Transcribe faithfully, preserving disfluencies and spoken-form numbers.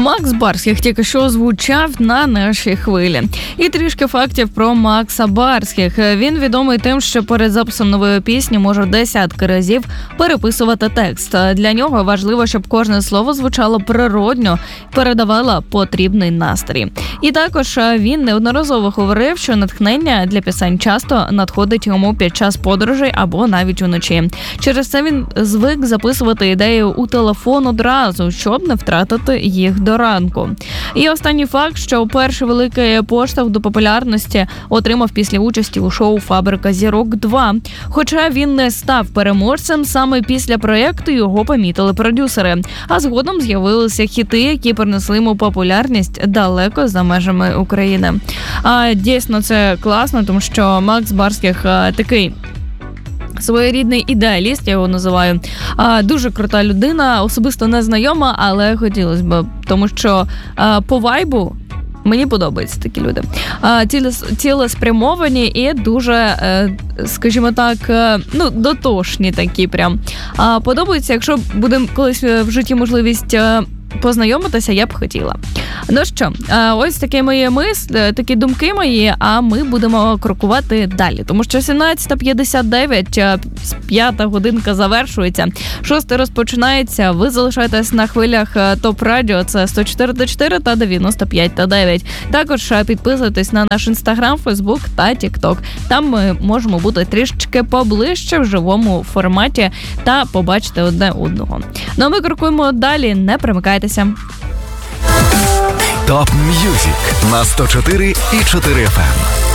Макс Барських тільки що звучав на нашій хвилі. І трішки фактів про Макса Барських. Він відомий тим, що перед записом нової пісні може десятки разів переписувати текст. Для нього важливо, щоб кожне слово звучало природньо, передавало потрібний настрій. І також він неодноразово говорив, що натхнення для пісень часто надходить йому під час подорожей або навіть уночі. Через це він звик записувати ідеї у телефон одразу, щоб не втратити їх до ранку. І останній факт, що перший великий поштовх до популярності отримав після участі у шоу «Фабрика зірок два». Хоча він не став переможцем, саме після проєкту його помітили продюсери. А згодом з'явилися хіти, які принесли йому популярність далеко за межами України. А дійсно це класно, тому що Макс Барських такий своєрідний ідеаліст, я його називаю. А, дуже крута людина, особисто не знайома, але хотілося б, тому що а, по вайбу мені подобаються такі люди. А, цілеспрямовані і дуже, е, скажімо так, е, ну, дотошні такі прям. А, подобається, якщо буде колись в житті можливість е, познайомитися, я б хотіла. Ну що, ось такі мої мисли, такі думки мої, а ми будемо крокувати далі. Тому що сімнадцята п'ятдесят дев'ять, п'ята годинка завершується, шоста розпочинається. Ви залишаєтесь на хвилях ТОП-радіо, це сто чотири та чотири та дев'яносто п'ять та дев'ять. Також підписуйтесь на наш Інстаграм, Фейсбук та Тікток. Там ми можемо бути трішечки поближче в живому форматі та побачити одне одного. Ну а ми крокуємо далі, не примикайтеся. ТОП М'юзик на сто чотири і чотири еф ем.